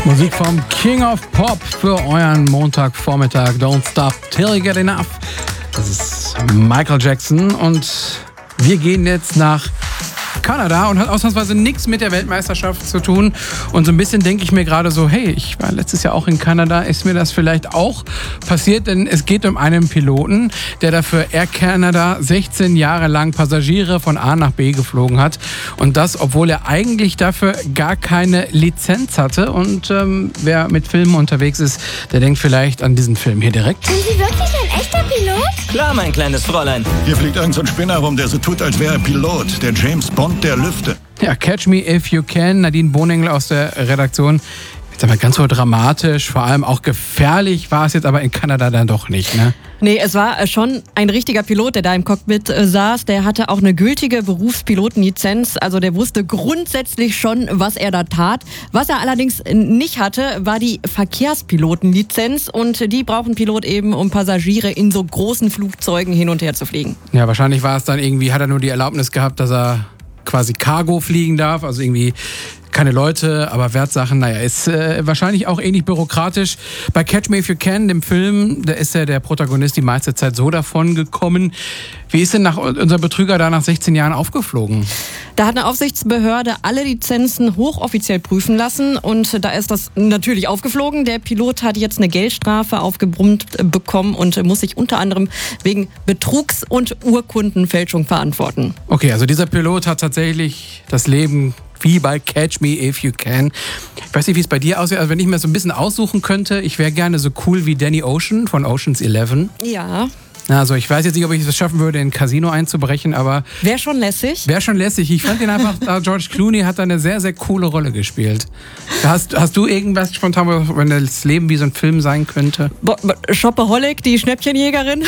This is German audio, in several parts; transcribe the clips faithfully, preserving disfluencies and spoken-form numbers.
Musik vom King of Pop für euren Montagvormittag. Don't stop till you get enough. Das ist Michael Jackson und wir gehen jetzt nach Kanada und hat ausnahmsweise nichts mit der Weltmeisterschaft zu tun. Und so ein bisschen denke ich mir gerade so, hey, ich war letztes Jahr auch in Kanada, ist mir das vielleicht auch passiert? Denn es geht um einen Piloten, der dafür Air Canada sechzehn Jahre lang Passagiere von A nach B geflogen hat. Und das, obwohl er eigentlich dafür gar keine Lizenz hatte. Und ähm, wer mit Filmen unterwegs ist, der denkt vielleicht an diesen Film hier direkt. Sind Sie wirklich ein echter Pilot? Klar, mein kleines Fräulein. Hier fliegt irgend so ein Spinner rum, der so tut, als wäre er Pilot. Der James Bond der Lüfte. Ja, Catch Me If You Can. Nadine Bohnengel aus der Redaktion. Jetzt aber ganz so dramatisch, vor allem auch gefährlich war es jetzt aber in Kanada dann doch nicht, ne? Nee, es war schon ein richtiger Pilot, der da im Cockpit äh, saß. Der hatte auch eine gültige Berufspilotenlizenz. Also der wusste grundsätzlich schon, was er da tat. Was er allerdings nicht hatte, war die Verkehrspilotenlizenz. Und die braucht ein Pilot eben, um Passagiere in so großen Flugzeugen hin und her zu fliegen. Ja, wahrscheinlich war es dann irgendwie, hat er nur die Erlaubnis gehabt, dass er quasi Cargo fliegen darf, also irgendwie keine Leute, aber Wertsachen, naja, ist äh, wahrscheinlich auch ähnlich bürokratisch. Bei Catch Me If You Can, dem Film, da ist ja der Protagonist die meiste Zeit so davon gekommen. Wie ist denn nach, unser Betrüger da nach sechzehn Jahren aufgeflogen? Da hat eine Aufsichtsbehörde alle Lizenzen hochoffiziell prüfen lassen und da ist das natürlich aufgeflogen. Der Pilot hat jetzt eine Geldstrafe aufgebrummt bekommen und muss sich unter anderem wegen Betrugs- und Urkundenfälschung verantworten. Okay, also dieser Pilot hat tatsächlich das Leben wie bei Catch Me If You Can. Ich weiß nicht, wie es bei dir aussieht. Also wenn ich mir so ein bisschen aussuchen könnte, ich wäre gerne so cool wie Danny Ocean von Ocean's Eleven. Ja. Also ich weiß jetzt nicht, ob ich es schaffen würde, in ein Casino einzubrechen, aber... Wäre schon lässig. Wäre schon lässig. Ich fand ihn einfach, George Clooney hat da eine sehr, sehr coole Rolle gespielt. Hast, hast du irgendwas spontan, wenn das Leben wie so ein Film sein könnte? Bo- Bo- Shopaholic, die Schnäppchenjägerin.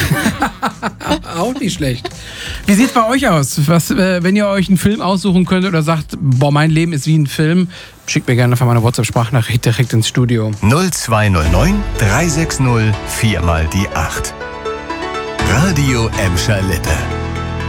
Auch nicht schlecht. Wie sieht's bei euch aus? Was, äh, wenn ihr euch einen Film aussuchen könntet oder sagt, boah, mein Leben ist wie ein Film, schickt mir gerne einfach mal eine WhatsApp-Sprachnachricht direkt ins Studio. null zwei null neun drei sechs null vier mal die acht. Radio Emscher Lippe.